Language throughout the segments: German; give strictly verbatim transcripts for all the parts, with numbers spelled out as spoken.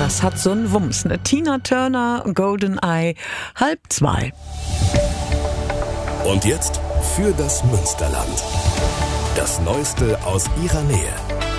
das hat so einen Wumms. Eine Tina Turner, GoldenEye, halb zwei. Und jetzt für das Münsterland. Das Neueste aus ihrer Nähe.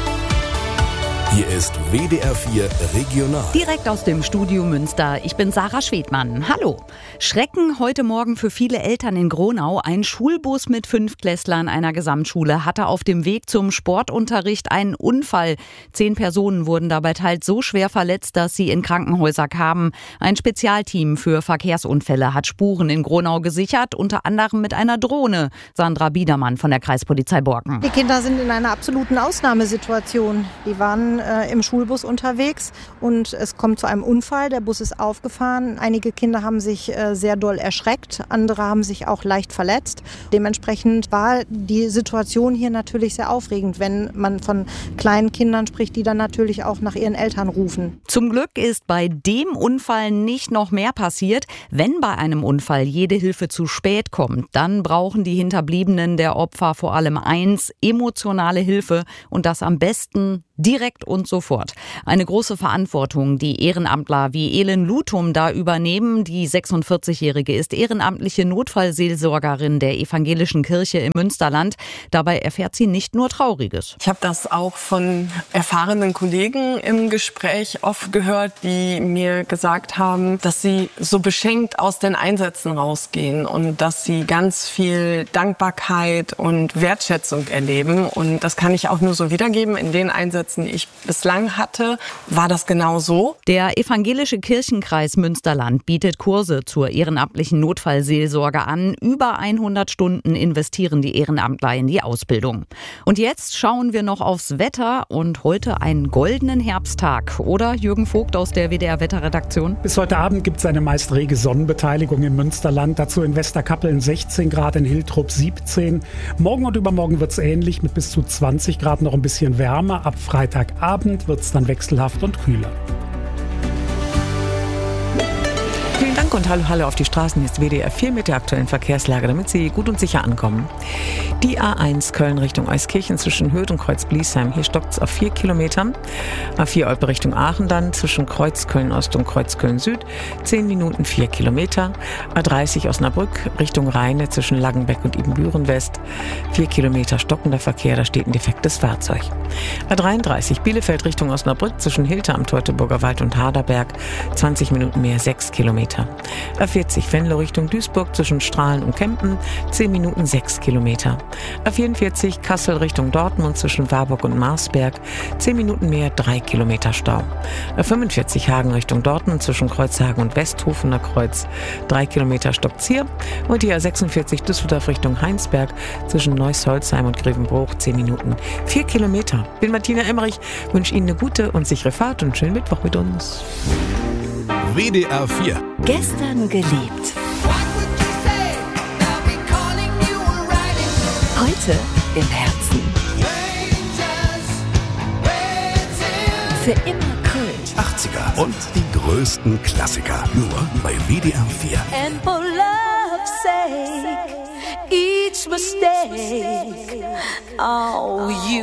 Hier ist W D R vier Regional. Direkt aus dem Studio Münster. Ich bin Sarah Schwedmann. Hallo. Schrecken heute Morgen für viele Eltern in Gronau. Ein Schulbus mit Fünftklässlern einer Gesamtschule hatte auf dem Weg zum Sportunterricht einen Unfall. Zehn Personen wurden dabei teils so schwer verletzt, dass sie in Krankenhäuser kamen. Ein Spezialteam für Verkehrsunfälle hat Spuren in Gronau gesichert, unter anderem mit einer Drohne. Sandra Biedermann von der Kreispolizei Borken. Die Kinder sind in einer absoluten Ausnahmesituation. Die waren im Schulbus unterwegs und es kommt zu einem Unfall. Der Bus ist aufgefahren. Einige Kinder haben sich äh, sehr doll erschreckt, andere haben sich auch leicht verletzt. Dementsprechend war die Situation hier natürlich sehr aufregend, wenn man von kleinen Kindern spricht, die dann natürlich auch nach ihren Eltern rufen. Zum Glück ist bei dem Unfall nicht noch mehr passiert. Wenn bei einem Unfall jede Hilfe zu spät kommt, dann brauchen die Hinterbliebenen der Opfer vor allem eins: emotionale Hilfe, und das am besten direkt und sofort. Eine große Verantwortung, die Ehrenamtler wie Elin Lutum da übernehmen. Die sechsundvierzigjährige ist ehrenamtliche Notfallseelsorgerin der Evangelischen Kirche im Münsterland. Dabei erfährt sie nicht nur Trauriges. Ich habe das auch von erfahrenen Kollegen im Gespräch oft gehört, die mir gesagt haben, dass sie so beschenkt aus den Einsätzen rausgehen und dass sie ganz viel Dankbarkeit und Wertschätzung erleben. Und das kann ich auch nur so wiedergeben. In den Einsätzen, die ich bislang hatte, war das genau so. Der Evangelische Kirchenkreis Münsterland bietet Kurse zur ehrenamtlichen Notfallseelsorge an. Über hundert Stunden investieren die Ehrenamtler in die Ausbildung. Und jetzt schauen wir noch aufs Wetter und heute einen goldenen Herbsttag. Oder, Jürgen Vogt aus der W D R-Wetterredaktion? Bis heute Abend gibt es eine meist rege Sonnenbeteiligung im Münsterland. Dazu in Westerkappeln sechzehn Grad, in Hiltrup siebzehn. Morgen und übermorgen wird es ähnlich mit bis zu zwanzig Grad, noch ein bisschen wärmer. Ab Freitagabend wird es dann wechselhaft und kühler. Vielen Dank und hallo, hallo auf die Straßen. Jetzt W D R vier mit der aktuellen Verkehrslage, damit Sie gut und sicher ankommen. Die A eins Köln Richtung Euskirchen zwischen Hürth und Kreuz-Bliesheim. Hier stockt es auf vier Kilometern. A vier Olpe Richtung Aachen dann zwischen Kreuz Köln-Ost und Kreuz Köln-Süd. zehn Minuten, vier Kilometer. A dreißig Osnabrück Richtung Rheine zwischen Langenbeck und Ibbenbüren-West. vier Kilometer stockender Verkehr, da steht ein defektes Fahrzeug. A dreiunddreißig Bielefeld Richtung Osnabrück zwischen Hilter am Teutoburger Wald und Haderberg. zwanzig Minuten mehr, sechs Kilometer. A vierzig Venlo Richtung Duisburg zwischen Strahlen und Kempen, zehn Minuten, sechs Kilometer. A vierundvierzig Kassel Richtung Dortmund zwischen Warburg und Marsberg, zehn Minuten mehr, drei Kilometer Stau. A fünfundvierzig Hagen Richtung Dortmund zwischen Kreuzhagen und Westhofener Kreuz, drei Kilometer stockt's hier. Und die A sechsundvierzig Düsseldorf Richtung Heinsberg zwischen Neuss-Holzheim und Grevenbruch, zehn Minuten, vier Kilometer. Bin Martina Emmerich, wünsche Ihnen eine gute und sichere Fahrt und einen schönen Mittwoch mit uns. W D R vier. Gestern geliebt. Heute im Herzen. Für immer Kult. achtziger und die größten Klassiker. Nur bei W D R vier. And for love's sake, each mistake, oh, you